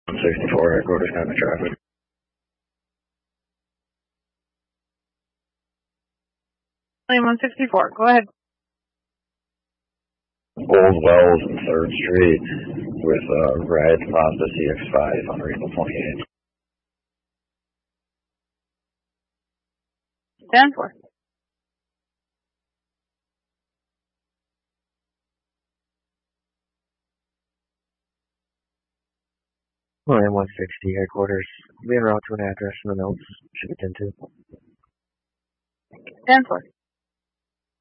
164 headquarters, kind of traffic. Lane 164, go ahead. Old Wells and 3rd Street with red Mazda CX-5 on April 28th. 10-4. Line 160 headquarters. Be en route to an address in the notes. Should be 10-2. 10-4.